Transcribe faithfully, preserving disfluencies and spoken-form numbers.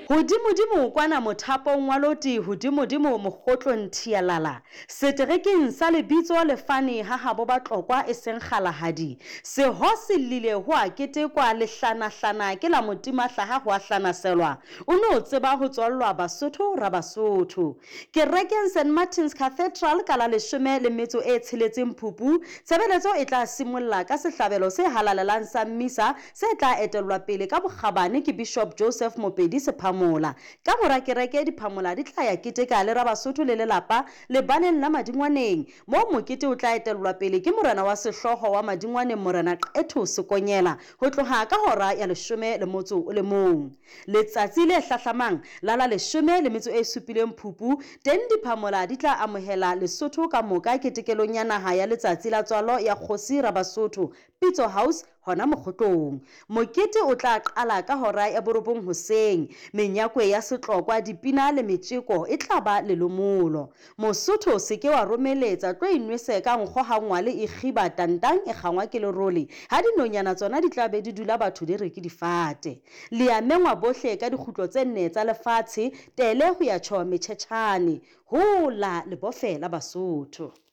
Hodimodimo kwana mothapong wa loti hodimodimo mokgotlong thialala seterekeng sa lebitso le fane ha habo ba tlokwa e seng kgalahadi seho se lile ho a ketekwa le hlana hlana ke la motima hlaha ho a hlanaselwa o no tseba ho tswallwa Basotho ra Basotho kerekeng Saint Martin's Cathedral ka la leshome le metso e tsheletseng Phupu tshebeletso e tla simolla ka sehlabelo se halalelang sa mmisa se tla etellwa pele ka bokgabane ke Bishop Joseph Mopedi Sephamola ka mora kereke diphamola di tla ya keteka le ra Basotho le lelapa le baneng la Madingwaneng mo mokete o tla etellwa pele ke morena wa sehloho wa Madingwaneng morena Qetho Sekonyela ho tloha ka hora ya leshome le motso o le mong letsatsi le hlahlamang la la leshome le metso e supileng Phupu teng diphamola di tla amohela Lesotho ka moka ketekelong ya naha ya letsatsi la tswalo ya Kgosi ra Basotho Pitso House hona mokgotlong mokete o tla qala ka hora ya borobong hoseng menyakwe ya setlokwa dipina le metjeko e tla ba lelomolo Mosotho se ke wa romeletsa tlo inwese ka nkgo hangwa le ikgiba tantang e kgangwa ke lerole ha dinonyana tsona di tla be di dula batho di re ke difate le ya mengwa bohle ka dikgutlo tse nne tsa lefatshe tele ho ya tjho metjhetjhane hola le bofe la Basotho.